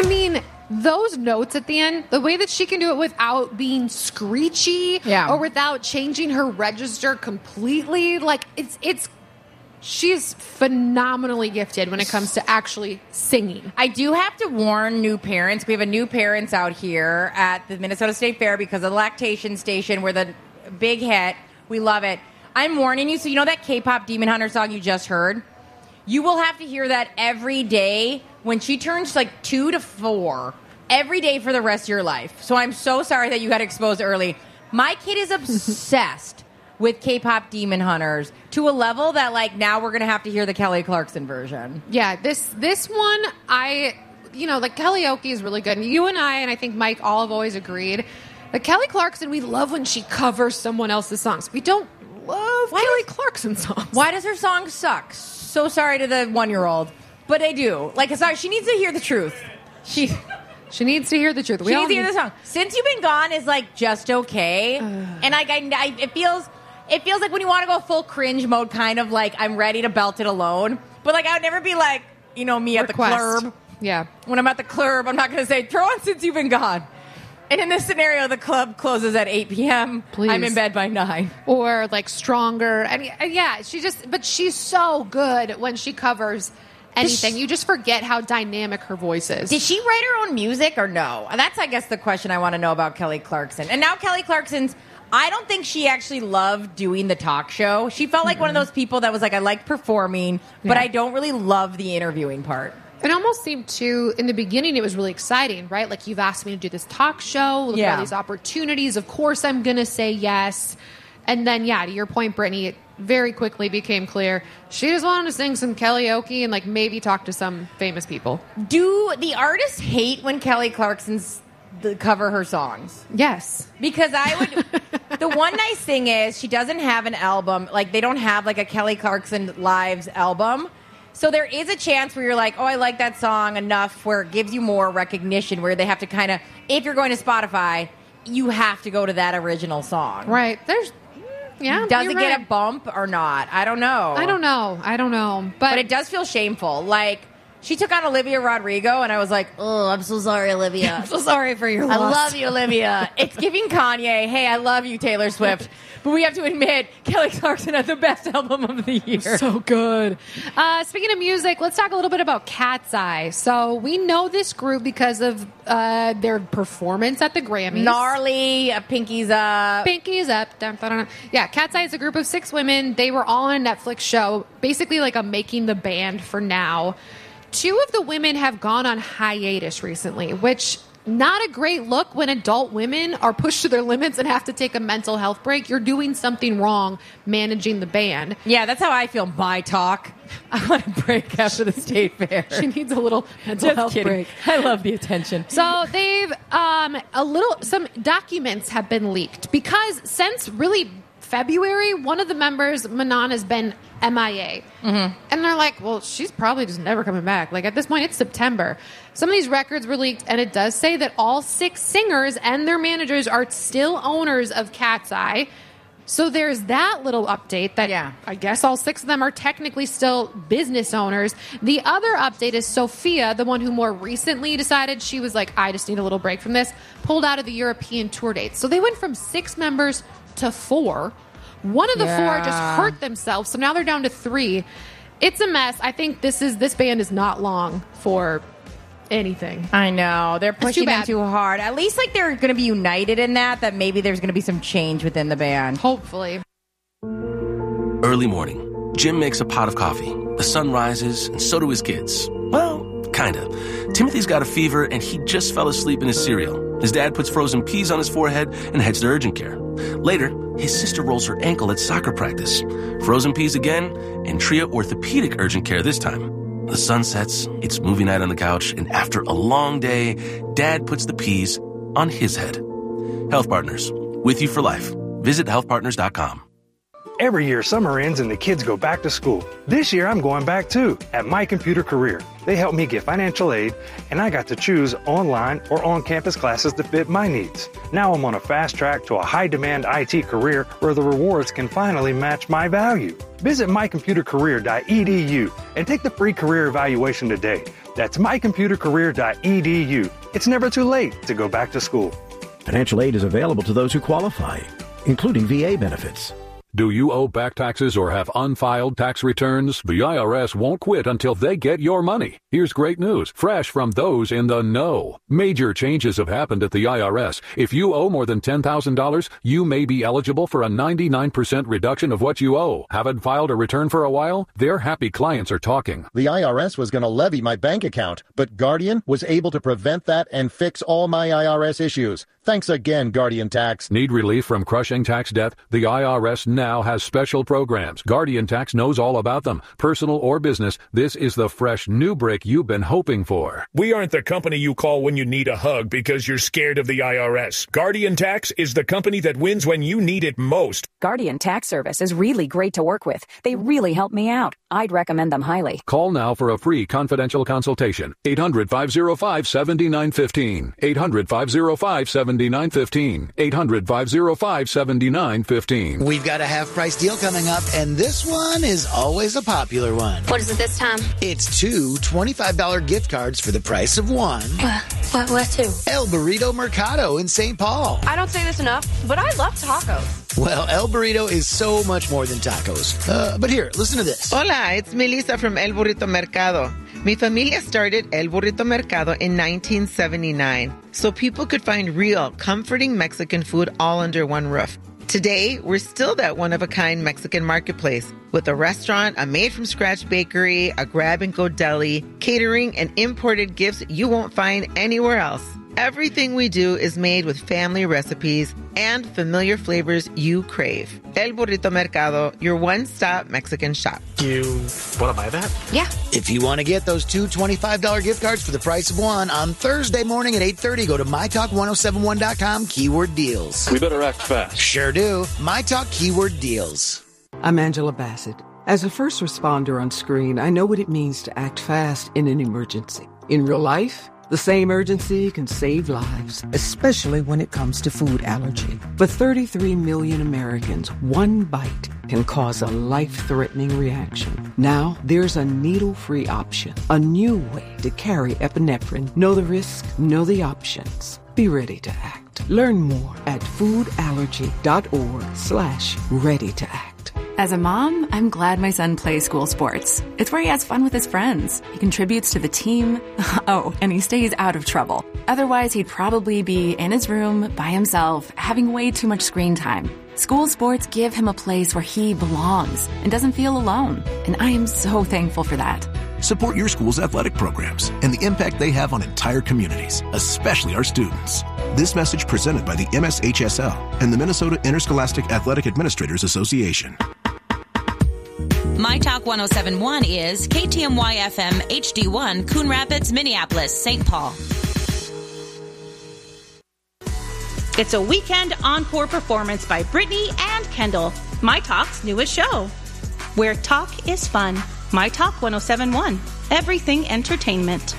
I mean, those notes at the end, the way that she can do it without being screechy or without changing her register completely, like she's phenomenally gifted when it comes to actually singing. I do have to warn new parents. We have a new parents out here at the Minnesota State Fair because of the lactation station. We're the big hit. We love it. I'm warning you. So you know that K-pop Demon Hunter song you just heard? You will have to hear that every day when she turns like 2 to 4, every day for the rest of your life. So I'm so sorry that you got exposed early. My kid is obsessed with K-pop Demon Hunters to a level that, like, now we're going to have to hear the Kelly Clarkson version. Yeah, this one, like, karaoke is really good. And you and I think Mike all have always agreed that Kelly Clarkson, we love when she covers someone else's songs. We don't love Kelly Clarkson songs. Why does her song suck? So sorry to the 1-year-old, but I do. Like, sorry, she needs to hear the truth. She needs to hear the truth. She needs to hear the song. Since You've Been Gone is, like, just okay. And like, it feels like when you want to go full cringe mode, kind of like I'm ready to belt it alone. But, like, I would never be like, me at the club. Yeah. When I'm at the club, I'm not going to say, throw on Since You've Been Gone. And in this scenario, the club closes at 8 p.m. Please. I'm in bed by 9. Or, like, Stronger. And yeah, but she's so good when she covers anything. You just forget how dynamic her voice is. Did she write her own music or no? That's, I guess, the question I want to know about Kelly Clarkson. And now Kelly Clarkson's, I don't think she actually loved doing the talk show. She felt like one of those people that was like, I like performing, but I don't really love the interviewing part. It almost seemed to, in the beginning, it was really exciting, right? Like, you've asked me to do this talk show. Look at all these opportunities. Of course, I'm going to say yes. And then, to your point, Brittany, it very quickly became clear she just wanted to sing some karaoke and, like, maybe talk to some famous people. Do the artists hate when Kelly Clarkson's cover her songs? Yes. Because the one nice thing is she doesn't have an album. Like, they don't have, like, a Kelly Clarkson Lives album. So there is a chance where you're like, oh, I like that song enough where it gives you more recognition, where they have to kind of, if you're going to Spotify, you have to go to that original song. Right. Does it get a bump or not? I don't know. I don't know. But it does feel shameful. Like, she took on Olivia Rodrigo, and I was like, oh, I'm so sorry, Olivia. I'm so sorry for your loss. I love you, Olivia. It's giving Kanye, hey, I love you, Taylor Swift. But we have to admit, Kelly Clarkson had the best album of the year. So good. Speaking of music, let's talk a little bit about Cat's Eye. So we know this group because of their performance at the Grammys. Gnarly, Pinkies Up. Pinkies Up. Dun, dun, dun. Yeah, Cat's Eye is a group of 6 women. They were all on a Netflix show, basically like a Making the Band for now. 2 of the women have gone on hiatus recently, which not a great look when adult women are pushed to their limits and have to take a mental health break. You're doing something wrong managing the band. Yeah, that's how I feel. My talk. I want a break after the State Fair. She needs a little mental health break. I love the attention. So they've some documents have been leaked because since really February, one of the members, Manon, has been MIA. Mm-hmm. And they're like, well, she's probably just never coming back. Like, at this point, it's September. Some of these records were leaked, and it does say that all 6 singers and their managers are still owners of Cat's Eye. So there's that little update that I guess all 6 of them are technically still business owners. The other update is Sophia, the one who more recently decided she was like, I just need a little break from this, pulled out of the European tour dates. So they went from 6 members to 4. One of the 4 just hurt themselves, so now they're down to 3. It's a mess. I think this band is not long for anything. I know. They're pushing them too hard. At least like they're going to be united in that maybe there's going to be some change within the band. Hopefully. Early morning. Jim makes a pot of coffee. The sun rises, and so do his kids. Well, kind of. Timothy's got a fever, and he just fell asleep in his cereal. His dad puts frozen peas on his forehead and heads to urgent care. Later, his sister rolls her ankle at soccer practice. Frozen peas again, and Tria orthopedic urgent care this time. The sun sets, it's movie night on the couch, and after a long day, Dad puts the peas on his head. Health Partners, with you for life. Visit healthpartners.com. Every year, summer ends and the kids go back to school. This year, I'm going back too, at My Computer Career. They helped me get financial aid, and I got to choose online or on-campus classes to fit my needs. Now I'm on a fast track to a high-demand IT career where the rewards can finally match my value. Visit mycomputercareer.edu and take the free career evaluation today. That's mycomputercareer.edu. It's never too late to go back to school. Financial aid is available to those who qualify, including VA benefits. Do you owe back taxes or have unfiled tax returns? The IRS won't quit until they get your money. Here's great news, fresh from those in the know. Major changes have happened at the IRS. If you owe more than $10,000, you may be eligible for a 99% reduction of what you owe. Haven't filed a return for a while? Their happy clients are talking. The IRS was going to levy my bank account, but Guardian was able to prevent that and fix all my IRS issues. Thanks again, Guardian Tax. Need relief from crushing tax debt? The IRS now has special programs. Guardian Tax knows all about them. Personal or business, this is the fresh new brick you've been hoping for. We aren't the company you call when you need a hug because you're scared of the IRS. Guardian Tax is the company that wins when you need it most. Guardian Tax Service is really great to work with. They really help me out. I'd recommend them highly. Call now for a free confidential consultation. 800-505-7915. 800-505-7915. 800-505-7915. We've got a half-price deal coming up, and this one is always a popular one. What is it this time? It's two $25 gift cards for the price of one. What two? El Burrito Mercado in St. Paul. I don't say this enough, but I love tacos. Well, El Burrito is so much more than tacos. But here, listen to this. Hola, it's Melissa from El Burrito Mercado. Mi familia started El Burrito Mercado in 1979, so people could find real, comforting Mexican food all under one roof. Today, we're still that one-of-a-kind Mexican marketplace with a restaurant, a made-from-scratch bakery, a grab-and-go deli, catering, and imported gifts you won't find anywhere else. Everything we do is made with family recipes and familiar flavors you crave. El Burrito Mercado, your one-stop Mexican shop. You want to buy that? Yeah. If you want to get those two $25 gift cards for the price of one on Thursday morning at 8:30, go to mytalk1071.com, keyword deals. We better act fast. Sure do. MyTalk keyword deals. I'm Angela Bassett. As a first responder on screen, I know what it means to act fast in an emergency. In real life, the same urgency can save lives, especially when it comes to food allergy. For 33 million Americans, one bite can cause a life-threatening reaction. Now, there's a needle-free option, a new way to carry epinephrine. Know the risk, know the options. Be ready to act. Learn more at foodallergy.org/ready-to-act. As a mom, I'm glad my son plays school sports. It's where he has fun with his friends. He contributes to the team. Oh, and he stays out of trouble. Otherwise, he'd probably be in his room by himself, having way too much screen time. School sports give him a place where he belongs and doesn't feel alone. And I am so thankful for that. Support your school's athletic programs and the impact they have on entire communities, especially our students. This message presented by the MSHSL and the Minnesota Interscholastic Athletic Administrators Association. My Talk 1071 is KTMY FM HD1, Coon Rapids, Minneapolis, St. Paul. It's a weekend encore performance by Brittany and Kendall, My Talk's newest show. Where talk is fun. My Talk 1071, everything entertainment.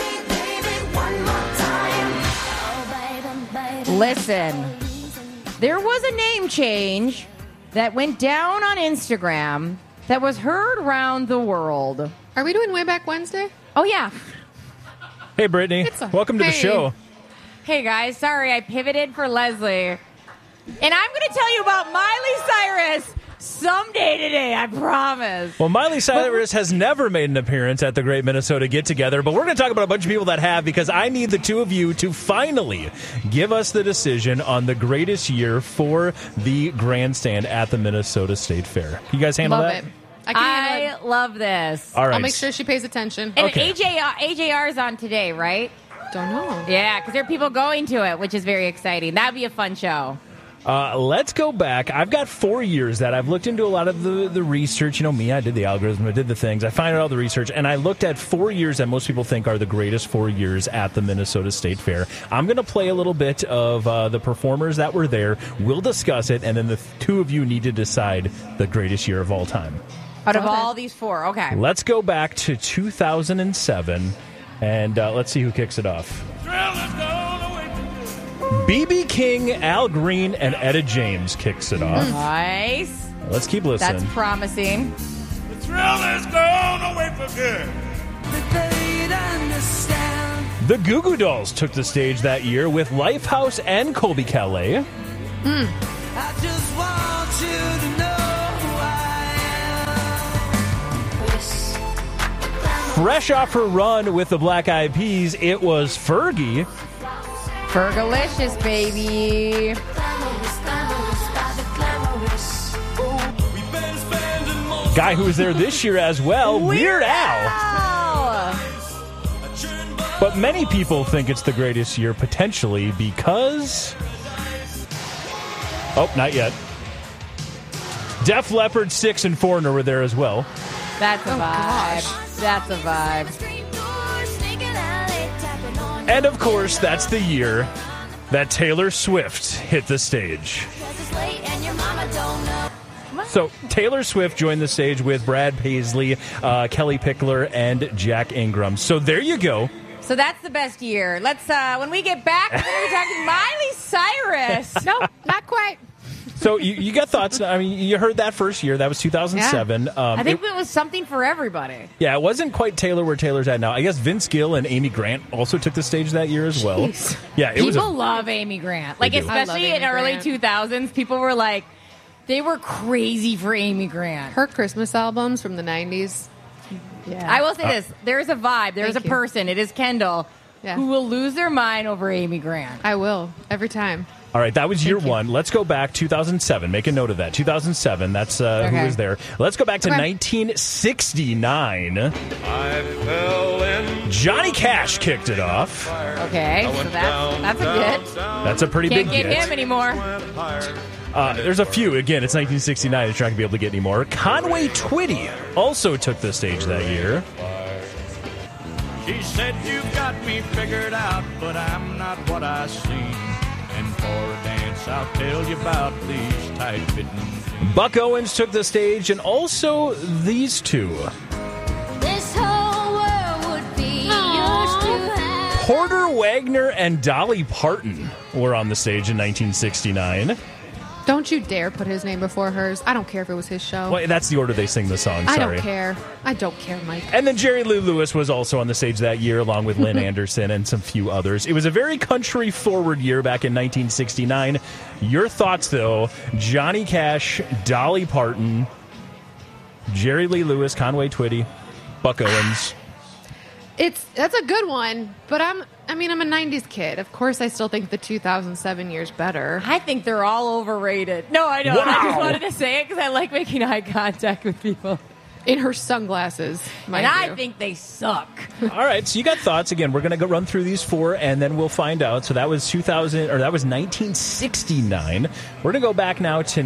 Listen, there was a name change that went down on Instagram that was heard around the world. Are we doing Way Back Wednesday? Oh, yeah. Hey, Brittany. Welcome to the show. Hey, guys. Sorry, I pivoted for Leslie. And I'm going to tell you about Miley Cyrus someday today, I promise. Well, Miley Cyrus has never made an appearance at the Great Minnesota Get-Together, but we're going to talk about a bunch of people that have, because I need the two of you to finally give us the decision on the greatest year for the grandstand at the Minnesota State Fair. You guys handle Love that? it. I love this. All right. I'll make sure she pays attention. And AJR is on today, right? Don't know. Yeah, because there are people going to it, which is very exciting. That'd be a fun show. Let's go back. I've got 4 years that I've looked into a lot of the research. You know me, I did the algorithm, I did the things. I find out all the research, and I looked at 4 years that most people think are the greatest 4 years at the Minnesota State Fair. I'm going to play a little bit of the performers that were there. We'll discuss it, and then the two of you need to decide the greatest year of all time. Out of all these four, okay. Let's go back to 2007, and let's see who kicks it off. B.B. King, Al Green, and Etta James kicks it off. Nice. Let's keep listening. That's promising. The thrill is gone away for good. The Goo Goo Dolls took the stage that year with Lifehouse and Colby Calais. I just want you to know who I am. Fresh off her run with the Black Eyed Peas, it was Fergie. Fergalicious, baby. Guy who was there this year as well, Weird Al. But many people think it's the greatest year potentially because... Oh, not yet. Def Leppard, Styx, and Foreigner were there as well. That's a vibe. That's a vibe. And of course, that's the year that Taylor Swift hit the stage. So Taylor Swift joined the stage with Brad Paisley, Kelly Pickler, and Jack Ingram. So there you go. So that's the best year. Let's, when we get back, we're going to be talking Miley Cyrus. No, not quite. So you got thoughts? I mean, you heard that first year. That was 2007. Yeah. I think it was something for everybody. Yeah, it wasn't quite Taylor where Taylor's at now. I guess Vince Gill and Amy Grant also took the stage that year as well. Jeez. Yeah, people love Amy Grant. Like, especially in early 2000s, people were like, they were crazy for Amy Grant. Her Christmas albums from the 90s. Yeah. I will say this. There's a vibe. There's a person. It is Kendall who will lose their mind over Amy Grant. I will. Every time. All right, that was year one. Let's go back 2007. Make a note of that. 2007. That's who was there. Let's go back to 1969. Johnny Cash kicked it off. Okay, so that's a get. That's a pretty big Can't get him anymore. There's a few. Again, it's 1969. It's not going to be able to get any more. Conway Twitty also took the stage that year. She said, "You've got me figured out, but I'm not what I seem. And for a dance, I'll tell you about these tight-fitting." Buck Owens took the stage, and also these two. This whole world would be yours to have. Porter Wagner and Dolly Parton were on the stage in 1969. Don't you dare put his name before hers. I don't care if it was his show. Well, that's the order they sing the song. I Sorry. don't care. I don't care, Mike. And then Jerry Lee Lewis was also on the stage that year, along with Lynn Anderson and some few others. It was a very country-forward year back in 1969. Your thoughts, though? Johnny Cash, Dolly Parton, Jerry Lee Lewis, Conway Twitty, Buck Owens. That's a good one, but I'm a 90s kid. Of course, I still think the 2007 year's better. I think they're all overrated. No, I don't. Wow. I just wanted to say it because I like making eye contact with people. In her sunglasses. And I think they suck. All right, so you got thoughts. Again, we're going to go run through these four, and then we'll find out. So that was 1969. We're going to go back now to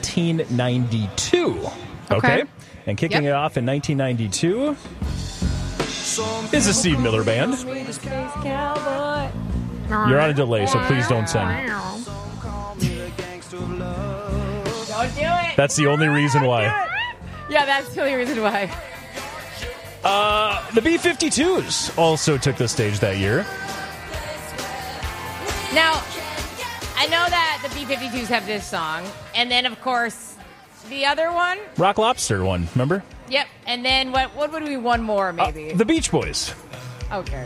1992. Okay? And kicking it off in 1992... is the Steve Miller Band. You're on a delay, so please don't sing. Don't do it. That's the only reason why. Yeah, that's the only reason why. The B-52s also took the stage that year. Now, I know that the B-52s have this song, and then, of course, the other one. Rock Lobster one, remember? Yep, and then what would be one more, maybe? The Beach Boys. Okay.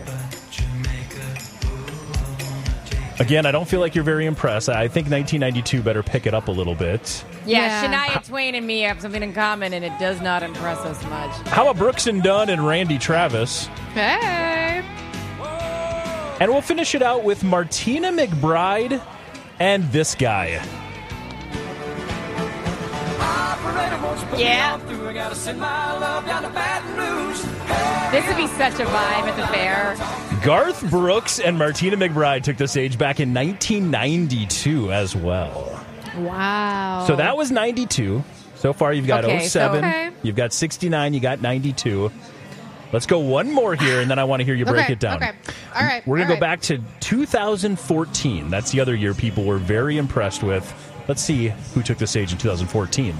Again, I don't feel like you're very impressed. I think 1992 better pick it up a little bit. Yeah, Shania Twain and me have something in common, and it does not impress us much. How about Brooks and Dunn and Randy Travis? Hey! And we'll finish it out with Martina McBride and this guy. Yeah. This would be such a vibe at the fair. Garth Brooks and Martina McBride took the stage back in 1992 as well. Wow. So that was 92. So far you've got 07, you've got 69, you got 92. Let's go one more here, and then I want to hear you break it down. Okay. All right. We're going to go back to 2014. That's the other year people were very impressed with. Let's see who took the stage in 2014.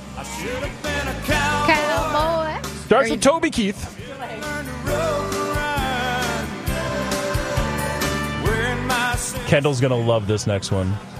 Cowboy. Starts with Toby Keith. Kendall's going to love this next one.